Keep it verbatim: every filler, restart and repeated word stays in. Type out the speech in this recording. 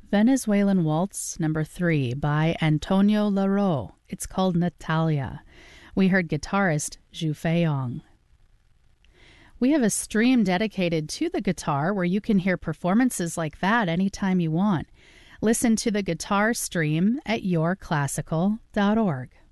Venezuelan Waltz number three by Antonio Laro. It's called Natalia. We heard guitarist Zhu Feiyong. We have a stream dedicated to the guitar where you can hear performances like that anytime you want. Listen to the guitar stream at your classical dot org.